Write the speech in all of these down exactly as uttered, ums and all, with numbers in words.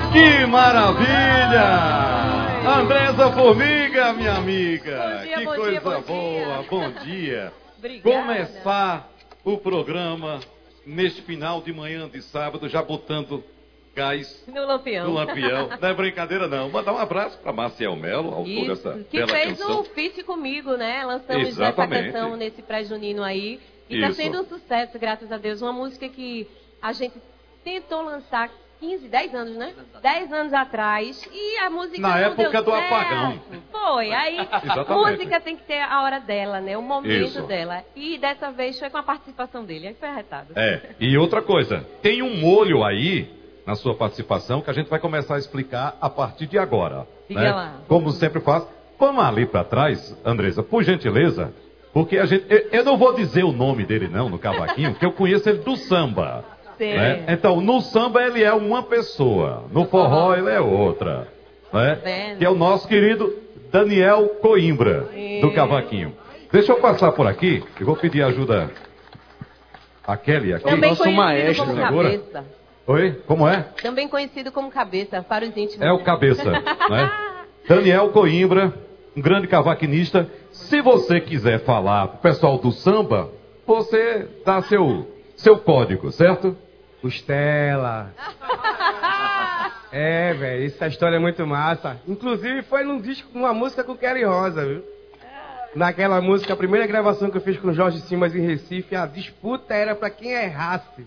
Que maravilha! Andresa Formiga, minha amiga. Bom dia, que bom coisa dia, bom boa. dia. Bom dia. Obrigada. Começar o programa neste final de manhã de sábado, já botando gás no lampião. no lampião. Não é brincadeira, não. Mandar um abraço para Maciel Melo, autor Isso, dessa que bela fez canção. um feat comigo, né? Lançamos Exatamente. essa canção nesse pré-junino aí. E está Isso. sendo um sucesso, graças a Deus. Uma música que a gente tentou lançar quinze, dez anos, né? dez anos atrás. E a música Na não época deu do certo. apagão. Foi. Aí, Exatamente. música tem que ter a hora dela, né? O momento Isso. dela. E dessa vez foi com a participação dele. Aí foi arretado. É, e outra coisa, tem um molho aí na sua participação que a gente vai começar a explicar a partir de agora. Diga Né? lá. Como sempre faz. Vamos ali para trás, Andresa, por gentileza, porque a gente, eu, eu não vou dizer o nome dele não, no cavaquinho, porque eu conheço ele do samba. Sim. Né? Então, no samba ele é uma pessoa, no forró ele é outra. Né? Vendo. Que é o nosso querido Daniel Coimbra, do cavaquinho. Deixa eu passar por aqui, eu vou pedir ajuda a Kelly aqui. Também nosso conhecido maestro como agora. Cabeça. Oi, como é? Também conhecido como Cabeça, para os íntimos. É o Cabeça, né? Daniel Coimbra, um grande cavaquinista. Se você quiser falar pro pessoal do samba, você dá seu, seu código, certo? Costela. É, velho, essa história é muito massa. Inclusive foi num disco, numa música com Kelly Rosa, viu? Naquela música, a primeira gravação que eu fiz com Jorge Simas em Recife, a disputa era pra quem errasse.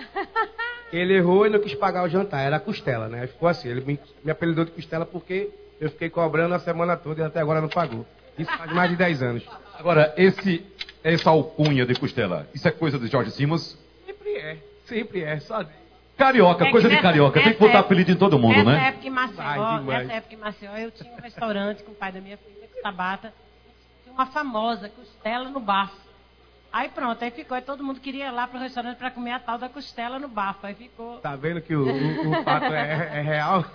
Ele errou e não quis pagar o jantar, era a costela, né? Ficou assim, ele me, me apelidou de costela porque eu fiquei cobrando a semana toda e até agora não pagou. Isso faz mais de dez anos. Agora, esse, essa alcunha de costela, isso é coisa de Jorge Simas? Sempre é, sempre é, só Carioca, É que coisa de nessa- carioca. Tem que nessa botar época- apelido em todo mundo, nessa né? Época em Maceió, Ai, demais. nessa época em Maceió, eu tinha um restaurante com o pai da minha filha, com Tabata. Tinha uma famosa costela no bafo. Aí pronto, aí ficou. Aí todo mundo queria ir lá pro restaurante para comer a tal da costela no bafo. Aí ficou. Tá vendo que o, o, o fato é, é real?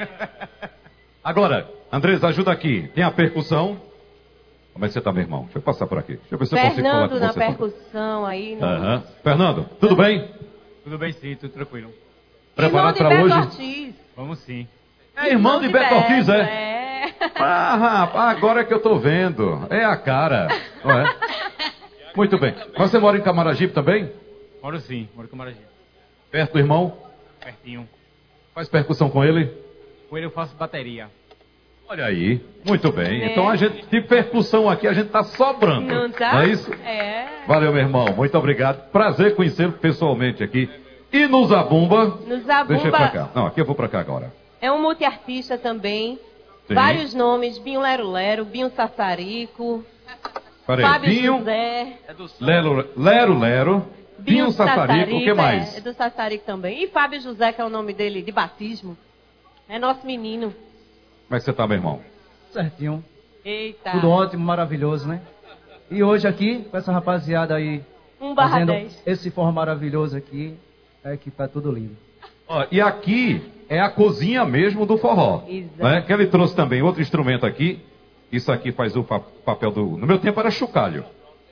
Agora, Andresa, ajuda aqui. Tem a percussão. Como é que você tá, meu irmão? Deixa eu passar por aqui. Deixa eu ver se eu consigo falar Fernando com na você. percussão aí. No... Aham. Fernando, tudo bem? Tudo bem sim, tudo tranquilo. Preparado Irmão de para Beto hoje? Ortiz. Vamos sim. É irmão de Beto Ortiz, é? É. Ah, rapaz, agora é que eu tô vendo. É a cara, não é? Muito bem. Você mora em Camaragibe também? Moro sim, moro com Maravilha. Perto do irmão? Pertinho. Faz percussão com ele? Com ele eu faço bateria. Olha aí, muito bem. É. Então a gente, de percussão aqui, a gente tá sobrando. Não tá? Não é isso? É. Valeu, meu irmão. Muito obrigado. Prazer conhecê-lo pessoalmente aqui. E no Zabumba? No Zabumba- Deixa eu ir pra cá. Não, aqui eu vou pra cá agora. É um multiartista também. Sim. Vários nomes. Binho Lero Lero, Binho Sassarico, Peraí, Fábio Binho, José. Lero, Lero, Lero, Binho Sassarico, o que mais? É, é do Sassarico também. E Fábio José, que é o nome dele de batismo. É nosso menino. Como é que você tá, meu irmão? Certinho. Eita. Tudo ótimo, maravilhoso, né? E hoje aqui, com essa rapaziada aí, Um barra fazendo dez. esse forró maravilhoso aqui, é que tá tudo lindo. Ó, e aqui é a cozinha mesmo do forró. Exato. Né? Que ele trouxe também outro instrumento aqui. Isso aqui faz o pa- papel do... No meu tempo era chocalho.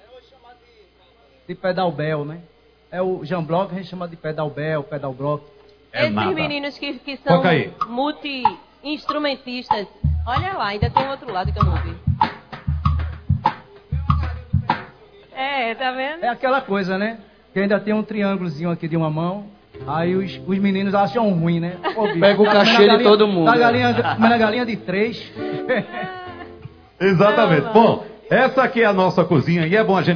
De pedal bel, né? É o Jean Block, a gente chama de pedal bel, pedal block. É Esses nada. meninos que, que são Toca aí. multi-instrumentistas. Olha lá, ainda tem outro lado que eu não vi. É, tá vendo? É aquela coisa, né? Que ainda tem um triângulozinho aqui de uma mão. Aí os, os meninos acham ruim, né? Pô, bicho, Pega o tá cachê comendo a de galinha- todo mundo. Tá galinha, comendo a galinha de três. Exatamente. Não, não. Bom, essa aqui é a nossa cozinha e é bom a gente